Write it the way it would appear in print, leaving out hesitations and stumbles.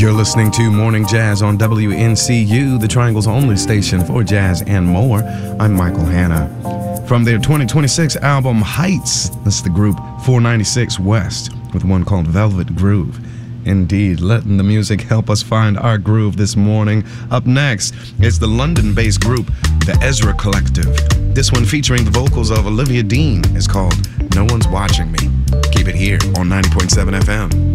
You're listening to Morning Jazz on WNCU, the Triangle's only station for jazz and more. I'm Michael Hanna. From their 2026 album Heights, this is the group 496 West with one called Velvet Groove. Indeed, letting the music help us find our groove this morning. Up next is the London-based group, the Ezra Collective. This one featuring the vocals of Olivia Dean is called No One's Watching Me. Keep it here on 90.7 FM.